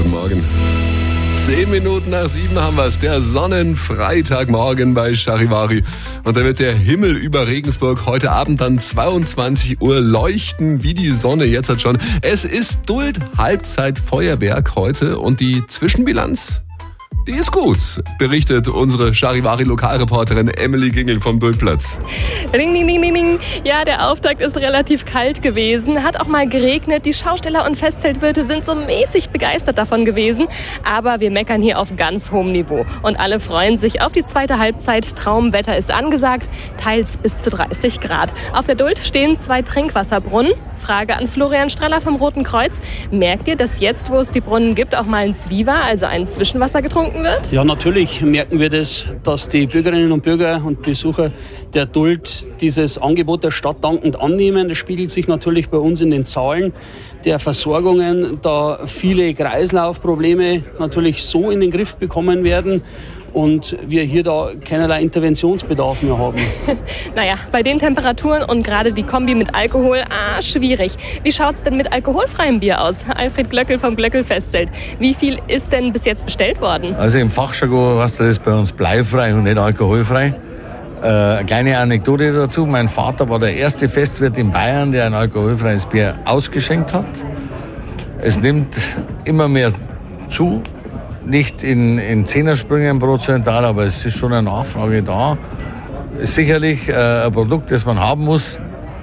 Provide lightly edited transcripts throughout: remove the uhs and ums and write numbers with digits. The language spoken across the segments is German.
Guten Morgen. 10 Minuten nach 7 haben wir es. Der Sonnenfreitagmorgen bei Charivari. Und da wird der Himmel über Regensburg heute Abend dann 22 Uhr leuchten wie die Sonne jetzt hat schon. Es ist Duld-Halbzeit-Feuerwerk heute und die Zwischenbilanz, die ist gut, berichtet unsere Charivari-Lokalreporterin Emily Gingel vom Duldplatz. Ring, ding, ding, ding, ding. Ja, der Auftakt ist relativ kalt gewesen, hat auch mal geregnet. Die Schausteller und Festzeltwirte sind so mäßig begeistert davon gewesen. Aber wir meckern hier auf ganz hohem Niveau. Und alle freuen sich auf die zweite Halbzeit. Traumwetter ist angesagt, teils bis zu 30 Grad. Auf der Duld stehen 2 Trinkwasserbrunnen. Frage an Florian Straller vom Roten Kreuz. Merkt ihr, dass jetzt, wo es die Brunnen gibt, auch mal ein Zwieber, also ein Zwischenwasser getrunken wird? Ja, natürlich merken wir das, dass die Bürgerinnen und Bürger und Besucher der Duld dieses Angebot der Stadt dankend annehmen. Das spiegelt sich natürlich bei uns in den Zahlen der Versorgungen, da viele Kreislaufprobleme natürlich so in den Griff bekommen werden und wir hier da keinerlei Interventionsbedarf mehr haben. Naja, bei den Temperaturen und gerade die Kombi mit Alkohol, schwierig. Wie schaut's denn mit alkoholfreiem Bier aus? Alfred Glöckel vom Glöckel Festzelt. Wie viel ist denn bis jetzt bestellt worden? Also im Fachjargon heißt das bei uns bleifrei und nicht alkoholfrei. Eine kleine Anekdote dazu. Mein Vater war der erste Festwirt in Bayern, der ein alkoholfreies Bier ausgeschenkt hat. Es nimmt immer mehr zu. Nicht in Zehnersprüngen prozentual, aber es ist schon eine Nachfrage da. Ist sicherlich ein Produkt, das man haben muss,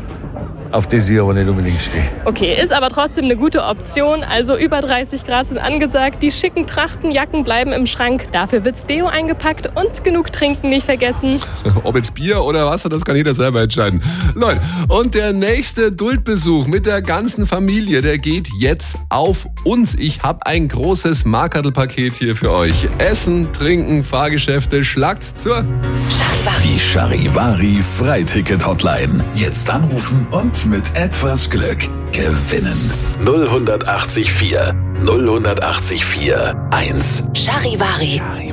auf das ich aber nicht unbedingt stehe. Okay, ist aber trotzdem eine gute Option. Also über 30 Grad sind angesagt. Die schicken Trachtenjacken bleiben im Schrank. Dafür wird's Deo eingepackt und genug trinken nicht vergessen. Ob jetzt Bier oder Wasser, das kann jeder selber entscheiden. Leute, und der nächste Duldbesuch mit der ganzen Familie, der geht jetzt auf uns. Ich habe ein großes Markadl-Paket hier für euch. Essen, Trinken, Fahrgeschäfte, schlagt's zur Die Charivari Freiticket-Hotline. Jetzt anrufen und mit etwas Glück gewinnen. 08084 08084 1. Charivari.